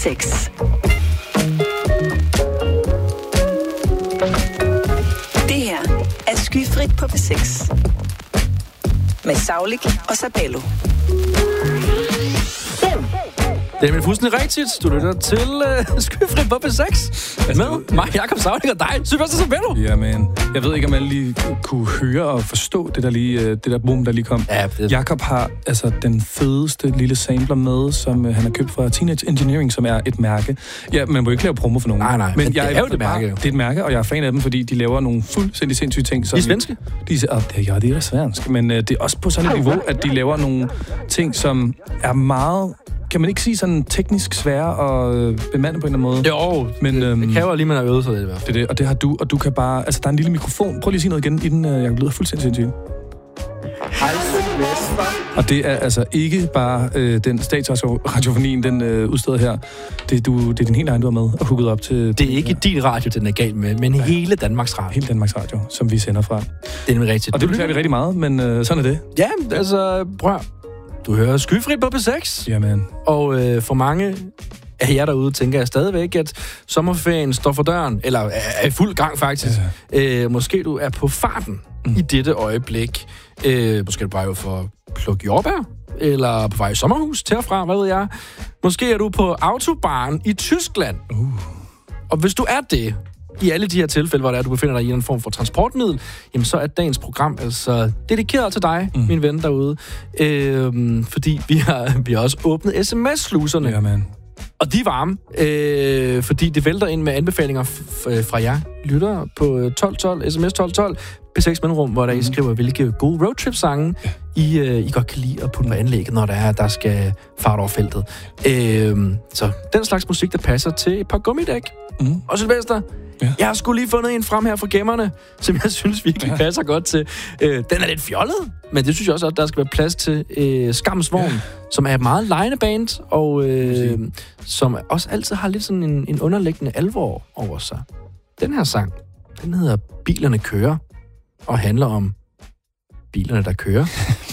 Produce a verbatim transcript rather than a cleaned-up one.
seks. Det her er Skyfrit på P seks. Med Saulik og Sabello. Det er vel fuldstændig rigtigt. Du lytter til uh, Skyfrit på P seks. Med mig, Jakob Saulik, og dig, Sylvester Sabello. Jamen, jeg ved ikke, om alle lige kunne høre og forstå det der, lige, det der boom, der lige kom. Ja, det... Jakob har altså den fedeste lille sampler med, som uh, han har købt fra Teenage Engineering, som er et mærke. Ja, man må ikke lave promo for nogen. Nej, nej, men, men jeg det er jo det mærke. Det er et mærke, og jeg er fan af dem, fordi de laver nogle fuldstændig sindssyge ting. Som de er svenske? De er, oh, det, ja, det er da svensk, men uh, det er også på sådan et niveau, at de laver nogle ting, som er meget... Kan man ikke sige sådan teknisk svære at øh, bemande på en eller anden måde? Jo, men øhm, det kræver lige, man har øvet sig det i hvert fald. Det er det, og det har du, og du kan bare... Altså, der er en lille mikrofon. Prøv lige at sige noget igen, inden øh, jeg lyder fuldstændig sindssygt. Hej, Sylvester. Og det er altså ikke bare øh, den statsradiofonien, den øh, udsteder her. Det er, du, det er din helt egen, du har med og hooket op til... Det er ikke din radio, den er galt med, men ja. hele Danmarks Radio. Hele Danmarks Radio, som vi sender fra. Det er nemlig rigtigt. Og det beklager vi rigtig meget, men øh, sådan er det. Ja, altså, prøv. Du hører Skyfrit på P seks. Jamen. Og øh, for mange af jer derude tænker jeg stadigvæk, at sommerferien står for døren, eller er i fuld gang faktisk. Ja. Øh, måske du er på farten mm. i dette øjeblik. Øh, måske er du bare for at plukke jordbær, eller på vej i sommerhus til og fra, hvad ved jeg. Måske er du på autobahn i Tyskland. Uh. Og hvis du er det, i alle de her tilfælde, hvor det er, du befinder dig i en form for transportmiddel, jamen så er dagens program altså dedikeret til dig, mm. min ven derude. Øhm, fordi vi har, vi har også åbnet sms-sluserne. Ja, man. Og de er varme, øh, fordi det vælter ind med anbefalinger f- fra jer lyttere på tolv tolv, sms tolv tolv, P seks mellemrum, hvor der I skriver, hvilke gode roadtrip-sange ja. I, øh, I godt kan lide at putte på anlægget, når der er, der skal fart over feltet. Øh, så den slags musik, der passer til et par gummidæk. Mm. Og Sylvester, ja. Jeg har sgu lige fundet en frem her fra gemmerne, som jeg synes virkelig ja. passer godt til. Øh, den er lidt fjollet, men det synes jeg også, at der skal være plads til øh, Skamsvogn, ja. som er et meget lejende band, og øh, som også altid har lidt sådan en, en underliggende alvor over sig. Den her sang, den hedder Bilerne kører, og handler om bilerne, der kører.